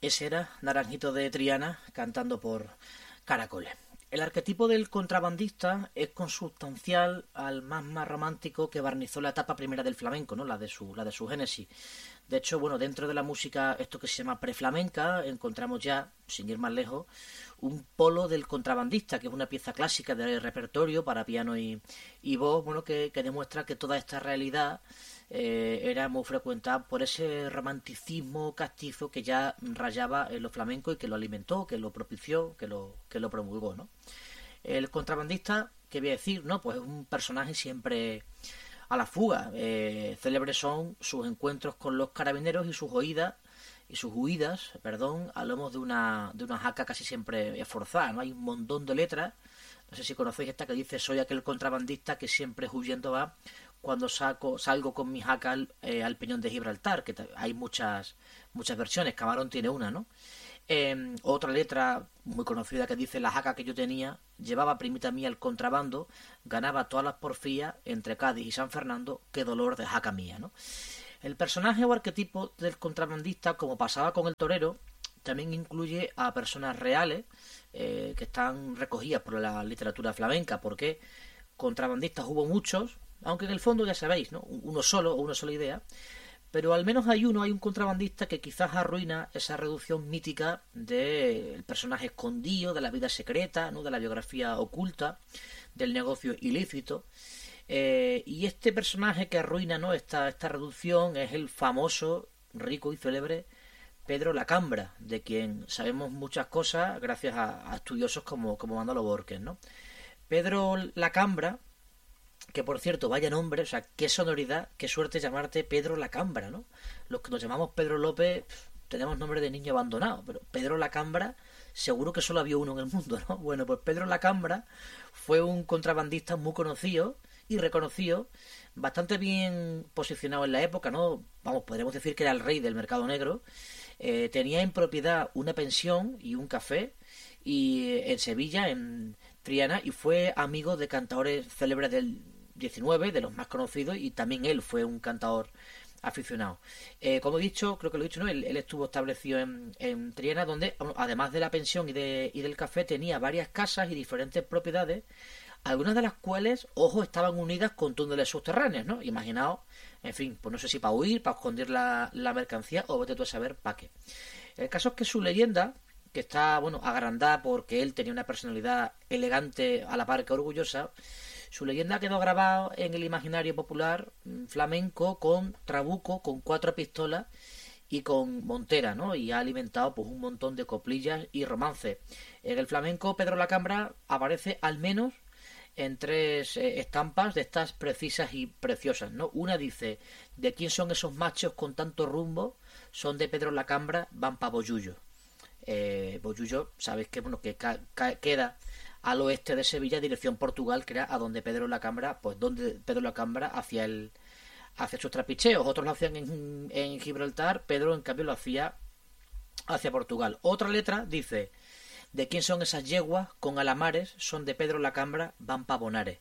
Ese era Naranjito de Triana cantando por Caracoles. El arquetipo del contrabandista es consustancial al más romántico que barnizó la etapa primera del flamenco, ¿no? La de su génesis. De hecho, bueno, dentro de la música, esto que se llama preflamenca, encontramos ya, sin ir más lejos, un polo del contrabandista, que es una pieza clásica de repertorio para piano y voz, bueno, que demuestra que toda esta realidad era muy frecuentada por ese romanticismo castizo que ya rayaba en lo flamenco y que lo alimentó, que lo propició, que lo promulgó, ¿no? El contrabandista, ¿qué voy a decir? No, pues es un personaje siempre a la fuga. Célebres son sus encuentros con los carabineros y sus huidas, perdón, a lomos de una jaca casi siempre esforzada, ¿no? Hay un montón de letras. No sé si conocéis esta que dice: soy aquel contrabandista que siempre huyendo va cuando salgo con mi jaca al peñón de Gibraltar, que hay muchas versiones. Camarón tiene una, ¿no? Otra letra muy conocida que dice: la jaca que yo tenía llevaba primita mía el contrabando, ganaba todas las porfías entre Cádiz y San Fernando, qué dolor de jaca mía, ¿no? El personaje o arquetipo del contrabandista, como pasaba con el torero, también incluye a personas reales que están recogidas por la literatura flamenca, porque contrabandistas hubo muchos, aunque en el fondo ya sabéis, ¿no? Uno solo o una sola idea, pero al menos hay un contrabandista que quizás arruina esa reducción mítica del personaje escondido, de la vida secreta, ¿no? De la biografía oculta, del negocio ilícito. Y este personaje que arruina, ¿no? esta reducción es el famoso, rico y célebre Pedro Lacambra, de quien sabemos muchas cosas gracias a estudiosos como Manolo Borges, ¿no? Pedro Lacambra, que por cierto, vaya nombre, o sea, qué sonoridad, qué suerte llamarte Pedro Lacambra, ¿no? Los que nos llamamos Pedro López tenemos nombre de niño abandonado, pero Pedro Lacambra seguro que solo había uno en el mundo, ¿no? Bueno, pues Pedro Lacambra fue un contrabandista muy conocido y reconocido, bastante bien posicionado en la época, ¿no? Vamos, podríamos decir que era el rey del mercado negro. Tenía en propiedad una pensión y un café y en Sevilla, en Triana, y fue amigo de cantadores célebres del 19, de los más conocidos, y también él fue un cantador aficionado. Como he dicho, creo que lo he dicho, ¿no? Él estuvo establecido en Triana, donde además de la pensión y del café tenía varias casas y diferentes propiedades, algunas de las cuales, ojo, estaban unidas con túneles subterráneos, ¿no? Imaginaos, en fin, pues no sé si para huir, para esconder la mercancía, o vete tú a saber para qué. El caso es que su leyenda, que está, bueno, agrandada porque él tenía una personalidad elegante a la par que orgullosa, su leyenda quedó grabada en el imaginario popular flamenco con trabuco, con 4 pistolas y con montera, ¿no? Y ha alimentado pues un montón de coplillas y romances. En el flamenco, Pedro Lacambra aparece al menos en 3 estampas de estas precisas y preciosas, ¿no? Una dice: ¿de quién son esos machos con tanto rumbo? Son de Pedro Lacambra, van pa' Bollullo. Bollullo, sabéis que, bueno, que queda al oeste de Sevilla, dirección Portugal, que era a donde Pedro Lacambra, pues donde Pedro Lacambra hacia sus trapicheos. Otros lo hacían en Gibraltar, Pedro en cambio lo hacía hacia Portugal. Otra letra dice: ¿de quién son esas yeguas con alamares? Son de Pedro Lacambra, van pa' Bonares.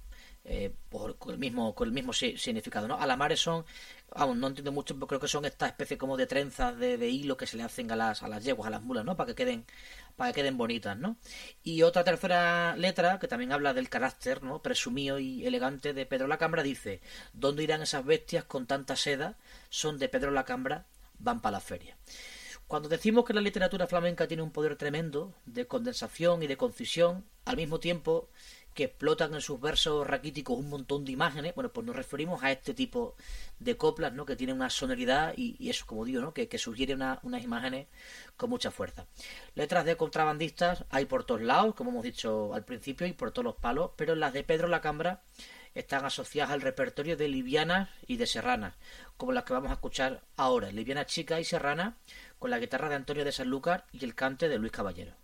Con el mismo significado, ¿no? Alamares son, aún no entiendo mucho, pero creo que son esta especie como de trenzas de hilo que se le hacen a las yeguas, a las mulas, ¿no? Para que queden bonitas, ¿no? Y otra tercera letra que también habla del carácter, ¿no? Presumido y elegante de Pedro Lacambra dice: ¿dónde irán esas bestias con tanta seda? Son de Pedro Lacambra, van pa' la feria. Cuando decimos que la literatura flamenca tiene un poder tremendo de condensación y de concisión, al mismo tiempo que explotan en sus versos raquíticos un montón de imágenes, bueno, pues nos referimos a este tipo de coplas, ¿no? Que tienen una sonoridad y eso, como digo, ¿no? Que sugiere unas imágenes con mucha fuerza. Letras de contrabandistas hay por todos lados, como hemos dicho al principio, y por todos los palos, pero las de Pedro Lacambra están asociadas al repertorio de livianas y de serranas, como las que vamos a escuchar ahora: liviana chica y serrana, con la guitarra de Antonio de Sanlúcar y el cante de Luis Caballero.